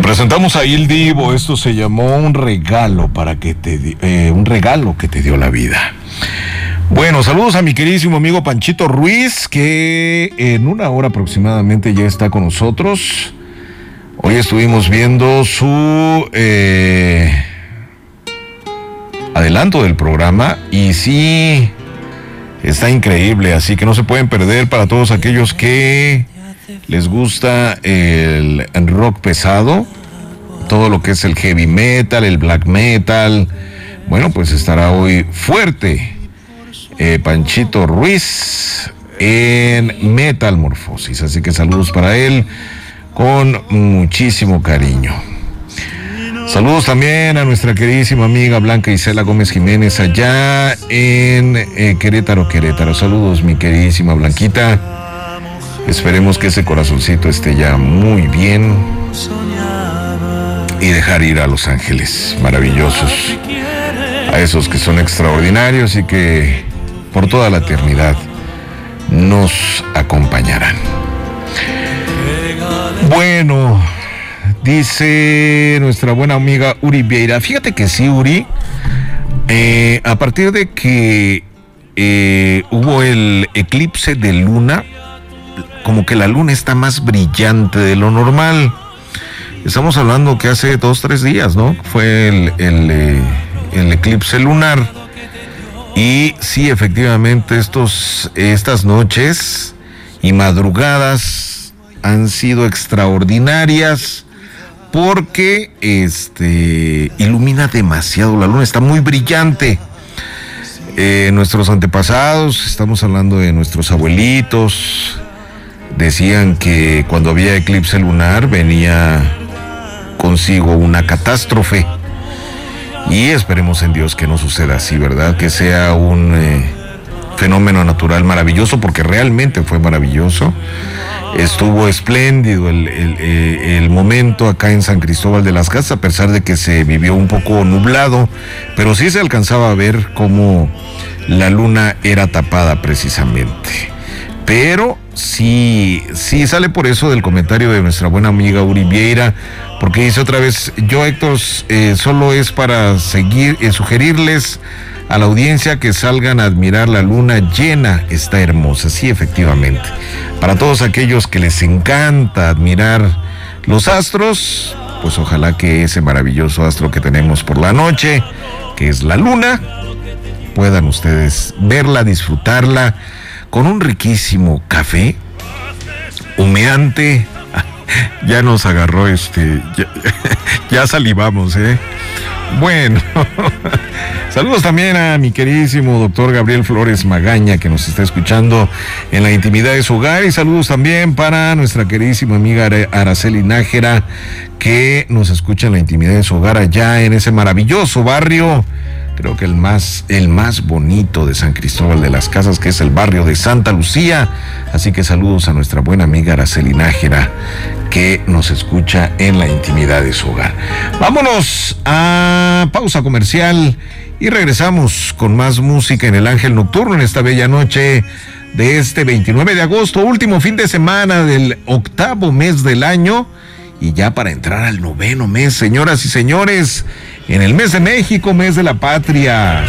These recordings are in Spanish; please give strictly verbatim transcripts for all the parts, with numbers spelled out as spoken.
presentamos a Il Divo. Esto se llamó Un regalo para que te di- eh, un regalo que te dio la vida. Bueno, saludos a mi queridísimo amigo Panchito Ruiz, que en una hora aproximadamente ya está con nosotros. Hoy estuvimos viendo su eh, adelanto del programa y sí, está increíble, así que no se pueden perder para todos aquellos que les gusta el rock pesado, todo lo que es el heavy metal, el black metal. Bueno, pues estará hoy fuerte eh, Panchito Ruiz en Metalmorfosis, así que saludos para él con muchísimo cariño. Saludos también a nuestra queridísima amiga Blanca Isela Gómez Jiménez allá en eh, Querétaro, Querétaro. Saludos, mi queridísima Blanquita. Esperemos que ese corazoncito esté ya muy bien y dejar ir a los ángeles maravillosos, a esos que son extraordinarios y que por toda la eternidad nos acompañarán. Bueno, dice nuestra buena amiga Uri Vieira. Fíjate que sí, Uri, eh, a partir de que eh, hubo el eclipse de luna, como que la luna está más brillante de lo normal. Estamos hablando que hace dos, tres días, ¿no? Fue el, el, eh, el eclipse lunar. Y sí, efectivamente, estos, estas noches y madrugadas han sido extraordinarias porque este, ilumina demasiado. La luna está muy brillante. Eh, nuestros antepasados, estamos hablando de nuestros abuelitos, decían que cuando había eclipse lunar venía consigo una catástrofe. Y esperemos en Dios que no suceda así, ¿verdad? Que sea un eh, fenómeno natural maravilloso, porque realmente fue maravilloso. Estuvo espléndido el, el, el momento acá en San Cristóbal de las Casas, a pesar de que se vivió un poco nublado, pero sí se alcanzaba a ver cómo la luna era tapada precisamente. Pero sí, sí sale por eso del comentario de nuestra buena amiga Uri Vieira, porque dice otra vez: yo, Héctor, eh, solo es para seguir, eh, sugerirles a la audiencia que salgan a admirar la luna llena, está hermosa. Sí, efectivamente, para todos aquellos que les encanta admirar los astros, pues ojalá que ese maravilloso astro que tenemos por la noche, que es la luna, puedan ustedes verla, disfrutarla con un riquísimo café humeante. Ya nos agarró este, ya, ya salivamos, ¿eh? Bueno, saludos también a mi queridísimo doctor Gabriel Flores Magaña, que nos está escuchando en la intimidad de su hogar, y saludos también para nuestra queridísima amiga Araceli Nájera, que nos escucha en la intimidad de su hogar allá en ese maravilloso barrio, creo que el más, el más bonito de San Cristóbal de las Casas, que es el barrio de Santa Lucía. Así que saludos a nuestra buena amiga Araceli Nájera, que nos escucha en la intimidad de su hogar. Vámonos a pausa comercial y regresamos con más música en El Ángel Nocturno en esta bella noche de este veintinueve de agosto, último fin de semana del octavo mes del año, y ya para entrar al noveno mes, señoras y señores, en el mes de México, mes de la patria.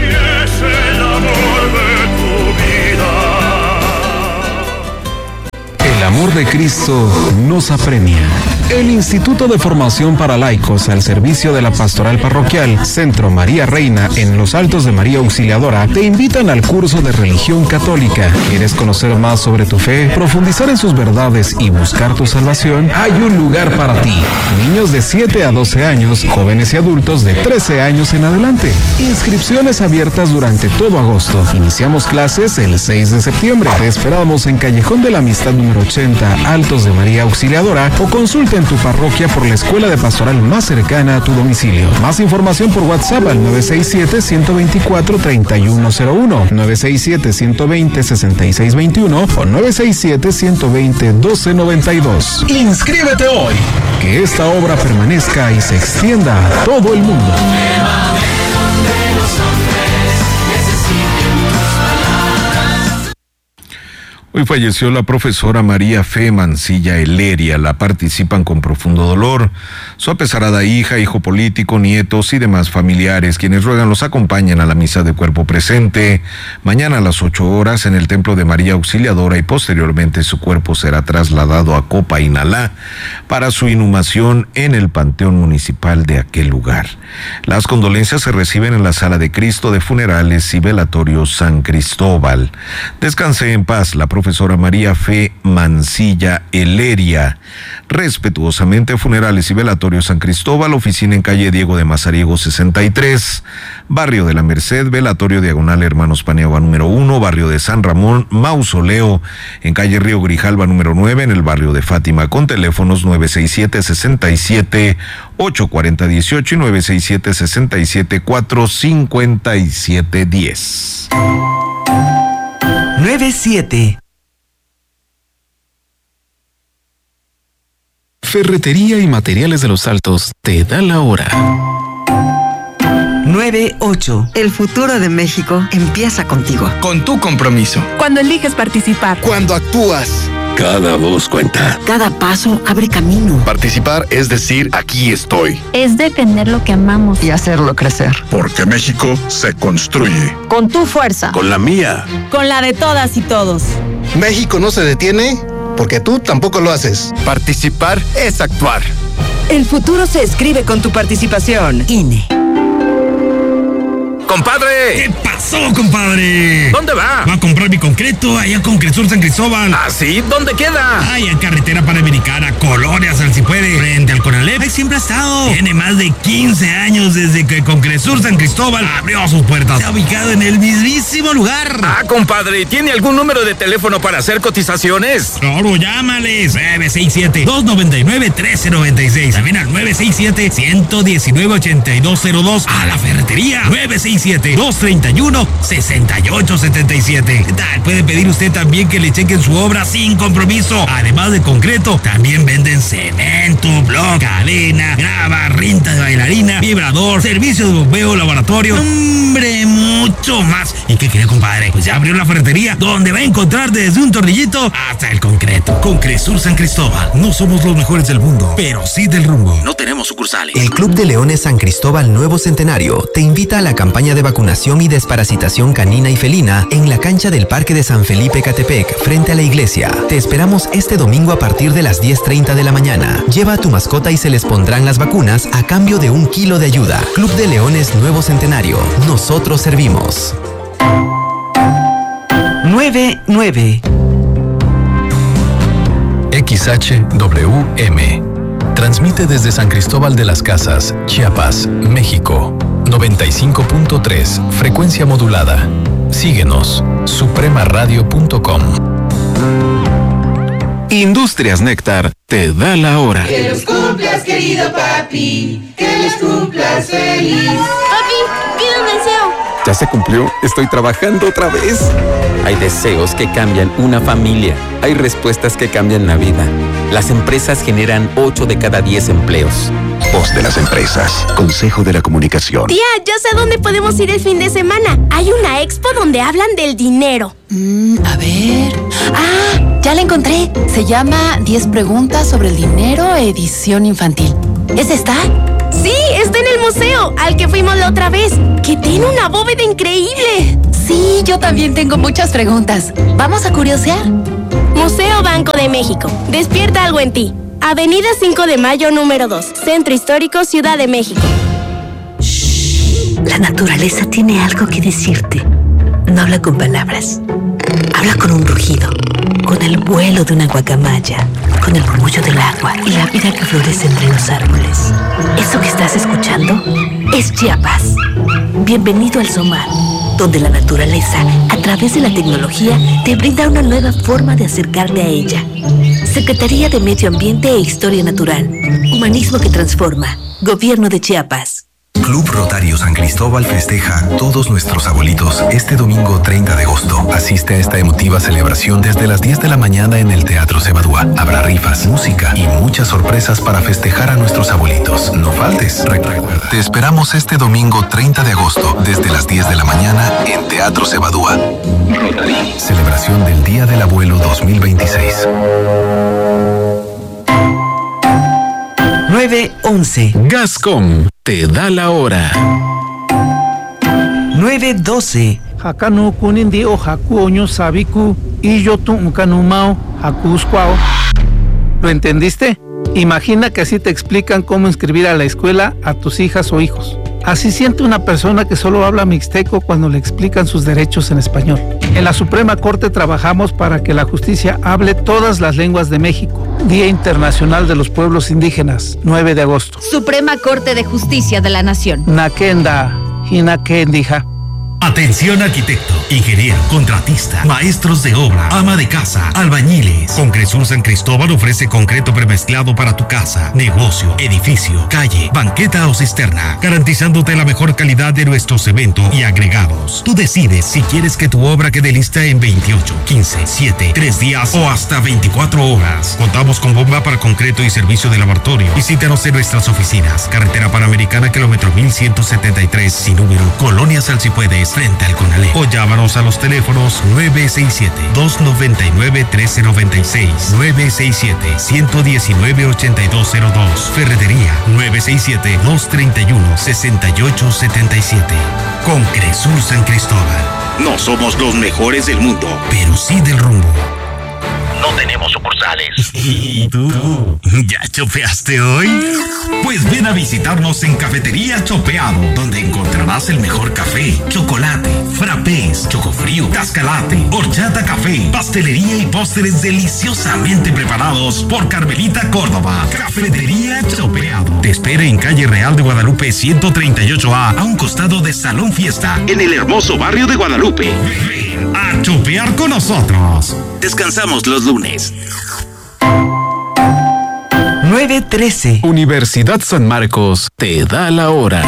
El amor de Cristo nos apremia. El Instituto de Formación para Laicos al servicio de la Pastoral Parroquial Centro María Reina en Los Altos de María Auxiliadora te invitan al curso de Religión Católica. ¿Quieres conocer más sobre tu fe, profundizar en sus verdades y buscar tu salvación? Hay un lugar para ti. Niños de siete a doce años, jóvenes y adultos de trece años en adelante. Inscripciones abiertas durante todo agosto. Iniciamos clases el seis de septiembre. Te esperamos en Callejón de la Amistad número ochenta, Altos de María Auxiliadora, o consulta en tu parroquia por la escuela de pastoral más cercana a tu domicilio. Más información por WhatsApp al nueve seis siete, uno dos cuatro, tres uno cero uno, nueve seis siete, uno dos cero, seis seis dos uno o nueve seis siete, uno dos cero, uno dos nueve dos. ¡Inscríbete hoy! Que esta obra permanezca y se extienda a todo el mundo. Hoy falleció la profesora María Fe Mancilla Eleria. La participan con profundo dolor su apesarada hija, hijo político, nietos y demás familiares, quienes ruegan los acompañen a la misa de cuerpo presente mañana a las ocho horas en el Templo de María Auxiliadora, y posteriormente su cuerpo será trasladado a Copa Inalá para su inhumación en el Panteón Municipal de aquel lugar. Las condolencias se reciben en la Sala de Cristo de Funerales y Velatorio San Cristóbal. Descanse en paz la profesora María Fe Mancilla Eleria. Respetuosamente, Funerales y Velatorio San Cristóbal, oficina en calle Diego de Mazariego sesenta y tres, barrio de la Merced, velatorio diagonal Hermanos Paniagua número uno, barrio de San Ramón, mausoleo en calle Río Grijalva número nueve, en el barrio de Fátima, con teléfonos nueve seis siete, seis siete, ocho cuatro cero uno ocho y nueve seis siete, seis siete, cuatro cinco siete uno cero. nueve siete. Ferretería y Materiales de los Altos te da la hora. nueve ocho. El futuro de México empieza contigo. Con tu compromiso. Cuando eliges participar. Cuando actúas. Cada voz cuenta. Cada paso abre camino. Participar es decir, aquí estoy. Es defender lo que amamos. Y hacerlo crecer. Porque México se construye. Con tu fuerza. Con la mía. Con la de todas y todos. México no se detiene porque tú tampoco lo haces. Participar es actuar. El futuro se escribe con tu participación. I N E. ¡Compadre! ¿Qué pasó, compadre? ¿Dónde va? Va a comprar mi concreto allá con Cresur San Cristóbal. ¿Ah, sí? ¿Dónde queda? Ay, en carretera panamericana, Colonias, al si puede, frente al Conalep. Ahí siempre ha estado. Tiene más de quince años desde que con Cresur San Cristóbal abrió sus puertas. Se ha ubicado en el mismísimo lugar. Ah, compadre, ¿tiene algún número de teléfono para hacer cotizaciones? Claro, llámales. nueve seis siete, dos nueve nueve, uno tres nueve seis. También al nueve seis siete, uno uno nueve, ocho dos cero dos. A la ferretería. nueve seis siete, dos tres uno, seis ocho siete siete. ¿Qué tal? Puede pedir usted también que le chequen su obra sin compromiso. Además de concreto, también venden cemento, bloc, cadena, grava, rinta de bailarina, vibrador, servicio de bombeo, laboratorio, hombre, mucho más. ¿Y qué quiere, compadre? Pues ya abrió la ferretería, donde va a encontrar desde un tornillito hasta el concreto. Con Cresur San Cristóbal, no somos los mejores del mundo, pero sí del rumbo. No tenemos sucursales. El Club de Leones San Cristóbal Nuevo Centenario te invita a la campaña de vacunación y desparasitación canina y felina en la cancha del Parque de San Felipe Catepec, frente a la iglesia. Te esperamos este domingo a partir de las diez treinta de la mañana. Lleva a tu mascota y se les pondrán las vacunas a cambio de un kilo de ayuda. Club de Leones Nuevo Centenario. Nosotros servimos. nueve nueve. X H W M. Transmite desde San Cristóbal de las Casas, Chiapas, México. noventa y cinco punto tres, frecuencia modulada. Síguenos, suprema radio punto com. Industrias Néctar te da la hora. Que los cumplas, querido papi, que los cumplas feliz. Papi, pide un deseo. ¿Ya se cumplió? Estoy trabajando otra vez. Hay deseos que cambian una familia. Hay respuestas que cambian la vida. Las empresas generan ocho de cada diez empleos. Voz de las empresas. Consejo de la Comunicación. Tía, ya sé a dónde podemos ir el fin de semana. Hay una expo donde hablan del dinero. Mm, a ver... ¡Ah! Ya la encontré. Se llama diez preguntas sobre el dinero, edición infantil. ¿Es esta? Sí, está en el museo, al que fuimos la otra vez, que tiene una bóveda increíble. Sí, yo también tengo muchas preguntas. ¿Vamos a curiosear? Museo Banco de México. Despierta algo en ti. Avenida cinco de mayo, número dos. Centro Histórico, Ciudad de México. Shh. La naturaleza tiene algo que decirte. No habla con palabras. Habla con un rugido, con el vuelo de una guacamaya, con el murmullo del agua y la vida que florece entre los árboles. Eso que estás escuchando es Chiapas. Bienvenido al SOMAR, donde la naturaleza, a través de la tecnología, te brinda una nueva forma de acercarte a ella. Secretaría de Medio Ambiente e Historia Natural. Humanismo que transforma. Gobierno de Chiapas. Club Rotario San Cristóbal festeja a todos nuestros abuelitos este domingo treinta de agosto. Asiste a esta emotiva celebración desde las diez de la mañana en el Teatro Cebadúa. Habrá rifas, música y muchas sorpresas para festejar a nuestros abuelitos. No faltes. Recuerda, te esperamos este domingo treinta de agosto desde las diez de la mañana en Teatro Cebadúa. Rotary. Celebración del Día del Abuelo dos mil veintiséis. nueve once. Gascom te da la hora. nueve doce. Hakanu kunindi o haku oño sabiku y yo tu unkanumao haku squao. ¿Lo entendiste? Imagina que así te explican cómo inscribir a la escuela a tus hijas o hijos. Así siente una persona que solo habla mixteco cuando le explican sus derechos en español. En la Suprema Corte trabajamos para que la justicia hable todas las lenguas de México. Día Internacional de los Pueblos Indígenas, nueve de agosto. Suprema Corte de Justicia de la Nación. Nakenda, Hinakendija. Atención arquitecto, ingeniero, contratista, maestros de obra, ama de casa, albañiles. Concresur San Cristóbal ofrece concreto premezclado para tu casa, negocio, edificio, calle, banqueta o cisterna, garantizándote la mejor calidad de nuestro cemento y agregados. Tú decides si quieres que tu obra quede lista en veintiocho, quince, siete, tres días o hasta veinticuatro horas. Contamos con bomba para concreto y servicio de laboratorio. Visítanos en nuestras oficinas. Carretera Panamericana, kilómetro mil ciento setenta y tres, sin número, Colonia Salsipuedes, frente al Conalé. O llámanos a los teléfonos nueve seis siete, dos nueve nueve, uno tres nueve seis, nueve seis siete, uno uno nueve, ocho dos cero dos, Ferretería nueve seis siete, dos tres uno, seis ocho siete siete. Concresur San Cristóbal. No somos los mejores del mundo, pero sí del rumbo. No tenemos sucursales. ¿Y tú? ¿Ya chopeaste hoy? Pues ven a visitarnos en Cafetería Chopeado, donde encontrarás el mejor café, chocolate, frappés, chocofrío, cascalate, horchata café, pastelería y postres deliciosamente preparados por Carmelita Córdoba. Cafetería Chopeado. Te espera en Calle Real de Guadalupe ciento treinta y ocho A, a un costado de Salón Fiesta, en el hermoso barrio de Guadalupe. Ven a chopear con nosotros. Descansamos los lunes. nueve trece. Universidad San Marcos te da la hora.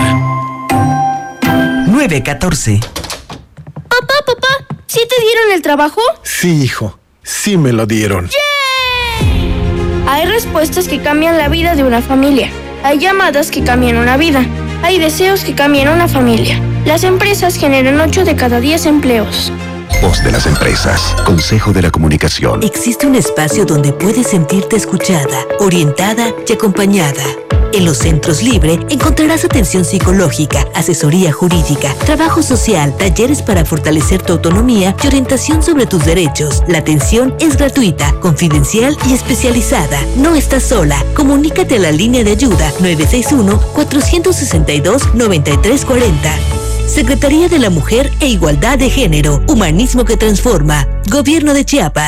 nueve catorce. Papá, papá, ¿sí te dieron el trabajo? Sí, hijo, sí me lo dieron. ¡Yay! Hay respuestas que cambian la vida de una familia. Hay llamadas que cambian una vida. Hay deseos que cambian una familia. Las empresas generan ocho de cada diez empleos. Voz de las empresas. Consejo de la Comunicación. Existe un espacio donde puedes sentirte escuchada, orientada y acompañada. En los Centros Libre encontrarás atención psicológica, asesoría jurídica, trabajo social, talleres para fortalecer tu autonomía y orientación sobre tus derechos. La atención es gratuita, confidencial y especializada. No estás sola. Comunícate a la línea de ayuda nueve seis uno, cuatro seis dos, nueve tres cuatro cero. Secretaría de la Mujer e Igualdad de Género. Humanismo que transforma. Gobierno de Chiapas.